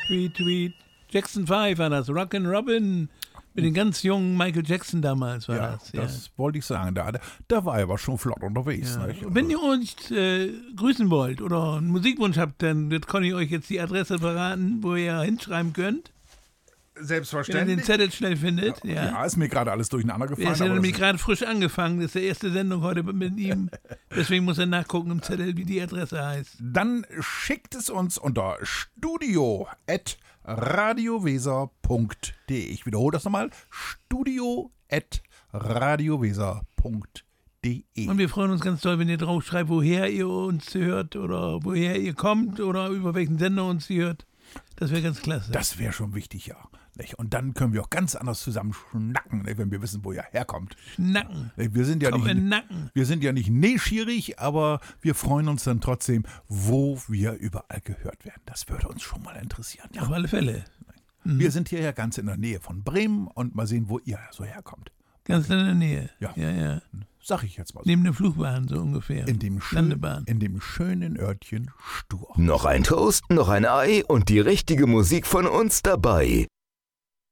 Tweet, Tweet. Jackson 5 war das. Rockin' Robin. Mit den ganz jungen Michael Jackson damals war das. Ja, das wollte ich sagen. Da war er aber schon flott unterwegs. Ja. Nicht? Wenn ihr uns grüßen wollt oder einen Musikwunsch habt, dann kann ich euch jetzt die Adresse verraten, wo ihr hinschreiben könnt. Selbstverständlich. Wenn ihr den Zettel schnell findet. Ja, ist mir gerade alles durcheinander gefallen. Er ist ja nämlich gerade frisch angefangen. Das ist die erste Sendung heute mit ihm. Deswegen muss er nachgucken im Zettel, wie die Adresse heißt. Dann schickt es uns unter studio@radioweser.de. Ich wiederhole das nochmal. studio@radioweser.de. Und wir freuen uns ganz toll, wenn ihr drauf schreibt, woher ihr uns hört oder woher ihr kommt oder über welchen Sender uns hört. Das wäre ganz klasse. Das wäre schon wichtig, ja. Und dann können wir auch ganz anders zusammen schnacken, wenn wir wissen, wo ihr herkommt. Schnacken. Wir sind ja nicht neugierig, aber wir freuen uns dann trotzdem, wo wir überall gehört werden. Das würde uns schon mal interessieren. Ja. Auf alle Fälle. Wir sind hier ja ganz in der Nähe von Bremen und mal sehen, wo ihr so herkommt. Ganz in der Nähe. Ja. Sag ich jetzt mal so. Neben der Flugbahn so ungefähr. Landebahn. In dem schönen Örtchen Stur. Noch ein Toast, noch ein Ei und die richtige Musik von uns dabei.